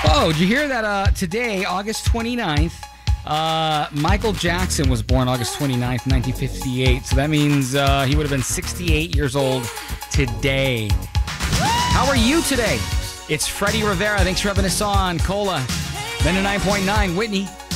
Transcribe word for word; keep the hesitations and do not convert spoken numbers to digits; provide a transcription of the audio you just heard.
Oh, did you hear that uh, today, August twenty-ninth, uh, Michael Jackson was born August twenty-ninth, nineteen fifty-eight. So that means uh, he would have been sixty-eight years old today. How are you today? It's Freddie Rivera. Thanks for having us on. Cola, ninety-nine point nine, Whitney.